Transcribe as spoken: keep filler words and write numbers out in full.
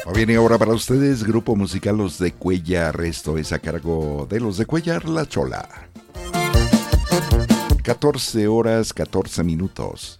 Viene ahora para ustedes, grupo musical Los de Cuellar. Esto es a cargo de Los de Cuellar, La Chola. catorce horas, catorce minutos.